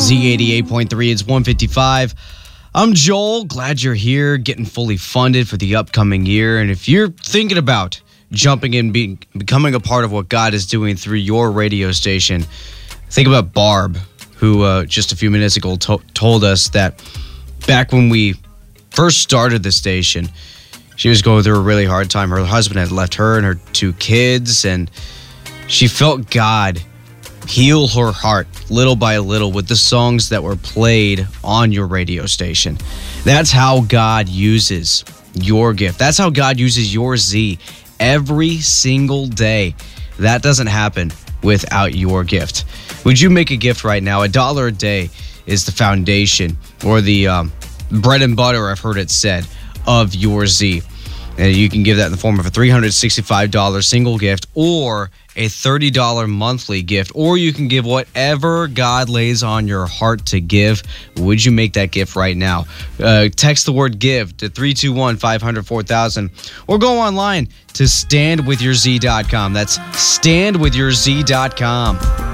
Z88.3, it's 155. I'm Joel, glad you're here, getting fully funded for the upcoming year. And if you're thinking about jumping in, becoming a part of what God is doing through your radio station, think about Barb, who just a few minutes ago told us that back when we first started the station, she was going through a really hard time. Her husband had left her and her two kids, and she felt God heal her heart little by little with the songs that were played on your radio station. That's how God uses your gift. That's how God uses your Z every single day. That doesn't happen without your gift. Would you make a gift right now? $1 a day is the foundation, or the bread and butter, I've heard it said, of your Z. And you can give that in the form of a $365 single gift or a $30 monthly gift, or you can give whatever God lays on your heart to give. Would you make that gift right now? Text the word GIVE to 321-500-4000, or go online to standwithyourz.com. That's standwithyourz.com.